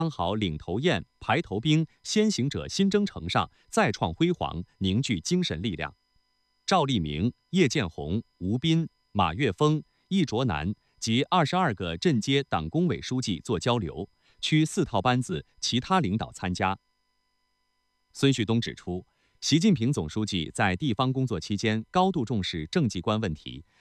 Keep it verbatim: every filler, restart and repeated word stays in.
刚好领头雁、排头兵、先行者新征程上再创辉煌，凝聚精神力量。赵立明、叶剑红、吴斌、马岳峰、易卓南及二十二个镇街党工委书记做交流，区四套班子其他领导参加。孙旭东指出，习近平总书记在地方工作期间高度重视政绩观问题，